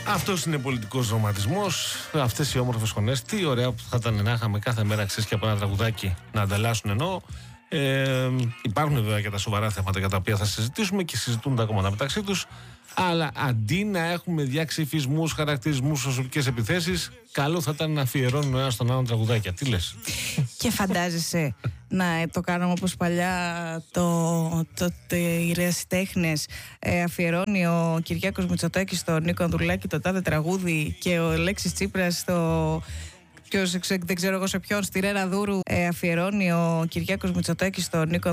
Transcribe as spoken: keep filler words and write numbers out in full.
Αυτός είναι πολιτικός ρομαντισμός. Αυτές οι όμορφες φωνές. Τι ωραία που θα ήταν να είχαμε κάθε μέρα, ξέρεις, και από ένα τραγουδάκι να ανταλλάσσουν ενώ. Ε, υπάρχουν βέβαια και τα σοβαρά θέματα για τα οποία θα συζητήσουμε και συζητούν τα κόμματα μεταξύ τους. Αλλά αντί να έχουμε διαξυφισμούς, χαρακτηρισμούς, προσωπικές επιθέσεις, καλό θα ήταν να αφιερώνουν ο ένας τον άλλον τραγουδάκια. Τι λες? Και φαντάζεσαι να το κάναμε όπως παλιά το, το, το, οι ερασιτέχνες ε, αφιερώνει ο Κυριάκος Μητσοτάκης στον Νίκο Ανδρουλάκη το τάδε τραγούδι και ο Αλέξης Τσίπρας στο... Ποιος, δεν ξέρω εγώ σε ποιον, στη Ρένα Δούρου ε, αφιερώνει ο Κυριάκος Μητσοτάκης στον Νίκο